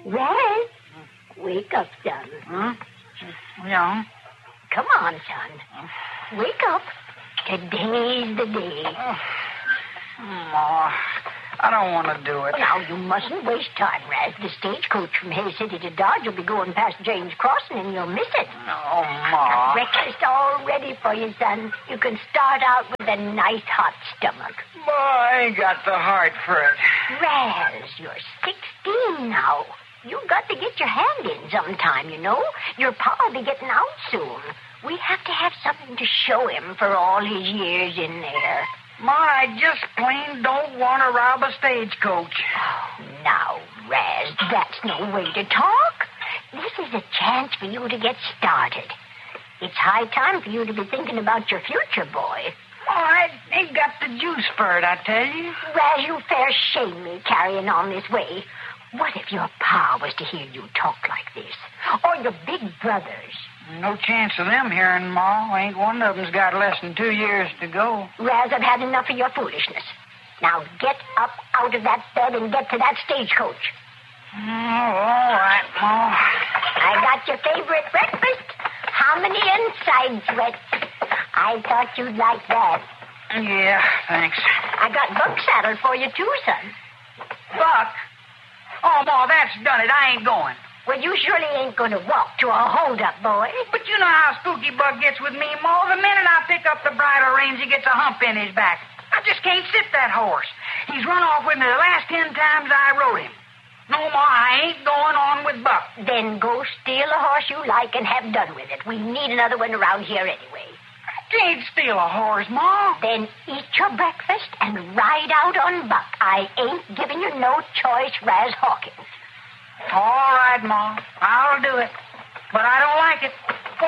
Raz, wake up, son. Huh? Yeah. Come on, son. Wake up. Today's the day. Ma, I don't want to do it. Now, you mustn't waste time, Raz. The stagecoach from Hay City to Dodge will be going past James Crossing, and you'll miss it. Oh, Ma. Breakfast all ready for you, son. You can start out with a nice hot stomach. Ma, I ain't got the heart for it. Raz, you're 16 now. You've got to get your hand in sometime, you know. Your pa'll be getting out soon. We have to have something to show him for all his years in there. Ma, I just plain don't want to rob a stagecoach. Oh, now, Raz, that's no way to talk. This is a chance for you to get started. It's high time for you to be thinking about your future, boy. Ma, I ain't got the juice for it, I tell you. Raz, you fair shame me carrying on this way. What if your pa was to hear you talk like this? Or your big brothers? No chance of them hearing, Ma. Ain't one of them's got less than 2 years to go. Raz, I've had enough of your foolishness. Now get up out of that bed and get to that stagecoach. Oh, all right, Ma. I got your favorite breakfast. Hominy and side sweats. I thought you'd like that. Yeah, thanks. I got Buck saddled for you, too, son. Buck? Oh, Ma, that's done it. I ain't going. Well, you surely ain't going to walk to a hold-up, boy. But you know how Spooky Buck gets with me, Ma. The minute I pick up the bridle reins, he gets a hump in his back. I just can't sit that horse. He's run off with me the last 10 times I rode him. No, Ma, I ain't going on with Buck. Then go steal a horse you like and have done with it. We need another one around here anyway. I can't steal a horse, Ma. Then eat your breakfast and ride out on Buck. I ain't giving you no choice, Raz Hawkins. All right, Ma. I'll do it. But I don't like it.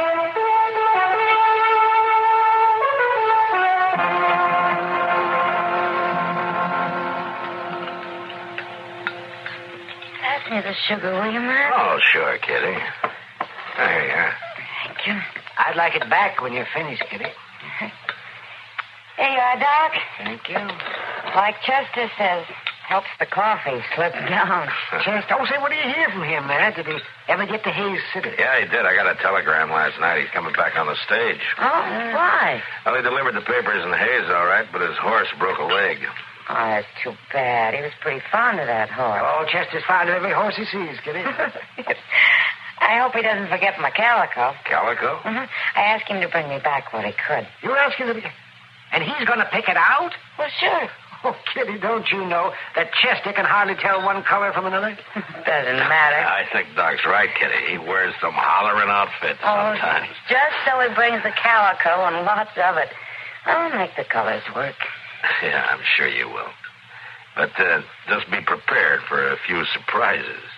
Pass me the sugar, will you, Matt? Oh, sure, Kitty. There you are. Thank you. I'd like it back when you're finished, Kitty. There you are, Doc. Thank you. Like Chester says, helps the coffee slip down. Chester, say, what do you hear from him, Matt? Did he ever get to Hayes City? Yeah, he did. I got a telegram last night. He's coming back on the stage. Oh, why? Well, he delivered the papers in Hayes, all right, but his horse broke a leg. Oh, that's too bad. He was pretty fond of that horse. Oh, Chester's fond of every horse he sees, Kitty. I hope he doesn't forget my calico. Calico? Mm-hmm. I asked him to bring me back what he could. You ask him to... And he's going to pick it out? Well, sure. Oh, Kitty, don't you know that Chester can hardly tell one color from another? Doesn't matter. I think Doc's right, Kitty. He wears some hollering outfits sometimes. Just so he brings the calico and lots of it. I'll make the colors work. Yeah, I'm sure you will. But just be prepared for a few surprises.